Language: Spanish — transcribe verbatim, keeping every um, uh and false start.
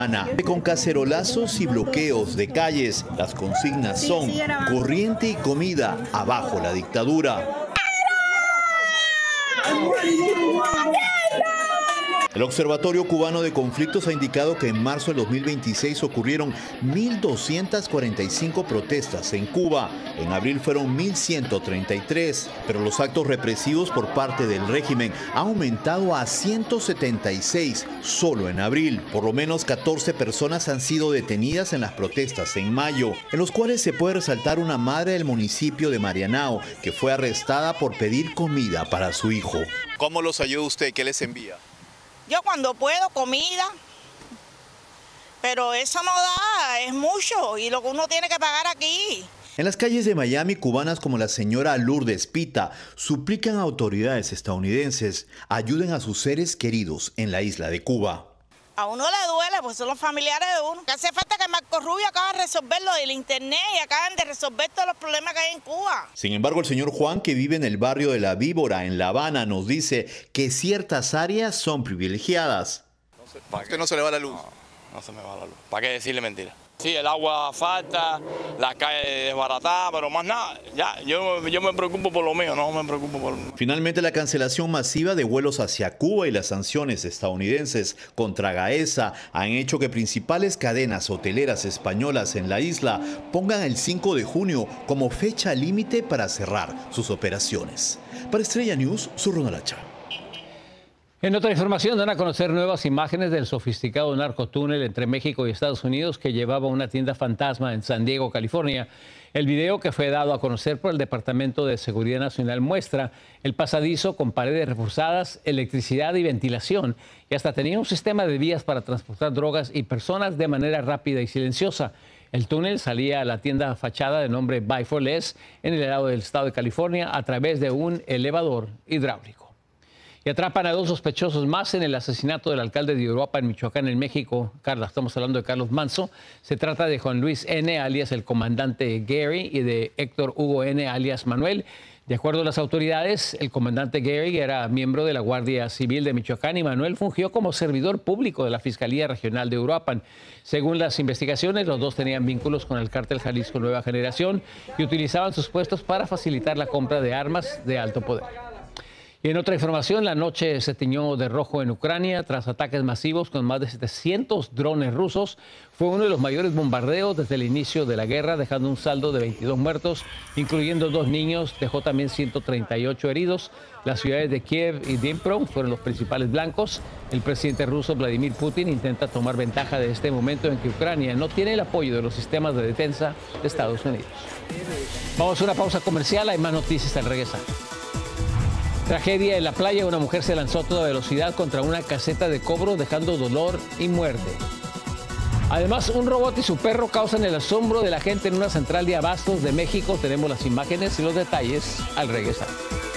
Con cacerolazos y bloqueos de calles, las consignas son corriente y comida, abajo la dictadura. El Observatorio Cubano de Conflictos ha indicado que en marzo del dos mil veintiséis ocurrieron mil doscientas cuarenta y cinco protestas en Cuba. En abril fueron mil ciento treinta y tres, pero los actos represivos por parte del régimen han aumentado a ciento setenta y seis solo en abril. Por lo menos catorce personas han sido detenidas en las protestas en mayo, en los cuales se puede resaltar una madre del municipio de Marianao que fue arrestada por pedir comida para su hijo. ¿Cómo los ayuda usted? ¿Qué les envía? Yo cuando puedo, comida, pero eso no da, es mucho y lo que uno tiene que pagar aquí. En las calles de Miami, cubanas como la señora Lourdes Pita suplican a autoridades estadounidenses ayuden a sus seres queridos en la isla de Cuba. A uno le duele, pues son los familiares de uno. Que hace falta que Marco Rubio acabe de resolver lo del internet y acaben de resolver todos los problemas que hay en Cuba. Sin embargo, el señor Juan, que vive en el barrio de La Víbora, en La Habana, nos dice que ciertas áreas son privilegiadas. No sé, ¿a usted no se le va la luz? No, no se me va la luz. ¿Para qué decirle mentira? Sí, el agua falta, la calle desbaratada, pero más nada, ya, yo, yo me preocupo por lo mío, no me preocupo por... Finalmente, la cancelación masiva de vuelos hacia Cuba y las sanciones estadounidenses contra Gaesa han hecho que principales cadenas hoteleras españolas en la isla pongan el cinco de junio como fecha límite para cerrar sus operaciones. Para Estrella News, soy Ronald Hacha. En otra información, dan a conocer nuevas imágenes del sofisticado narcotúnel entre México y Estados Unidos que llevaba una tienda fantasma en San Diego, California. El video, que fue dado a conocer por el Departamento de Seguridad Nacional, muestra el pasadizo con paredes reforzadas, electricidad y ventilación, y hasta tenía un sistema de vías para transportar drogas y personas de manera rápida y silenciosa. El túnel salía a la tienda fachada de nombre Buy for Less en el lado del estado de California a través de un elevador hidráulico. Y atrapan a dos sospechosos más en el asesinato del alcalde de Uruapan, en Michoacán, en México. Carla, estamos hablando de Carlos Manzo. Se trata de Juan Luis N., alias el comandante Gary, y de Héctor Hugo N., alias Manuel. De acuerdo a las autoridades, el comandante Gary era miembro de la Guardia Civil de Michoacán y Manuel fungió como servidor público de la Fiscalía Regional de Uruapan. Según las investigaciones, los dos tenían vínculos con el cártel Jalisco Nueva Generación y utilizaban sus puestos para facilitar la compra de armas de alto poder. Y en otra información, la noche se tiñó de rojo en Ucrania tras ataques masivos con más de setecientos drones rusos. Fue uno de los mayores bombardeos desde el inicio de la guerra, dejando un saldo de veintidós muertos, incluyendo dos niños. Dejó también ciento treinta y ocho heridos. Las ciudades de Kiev y Dnipro fueron los principales blancos. El presidente ruso Vladimir Putin intenta tomar ventaja de este momento en que Ucrania no tiene el apoyo de los sistemas de defensa de Estados Unidos. Vamos a una pausa comercial, hay más noticias al regresar. Tragedia en la playa, una mujer se lanzó a toda velocidad contra una caseta de cobro dejando dolor y muerte. Además, un robot y su perro causan el asombro de la gente en una central de abastos de México. Tenemos las imágenes y los detalles al regresar.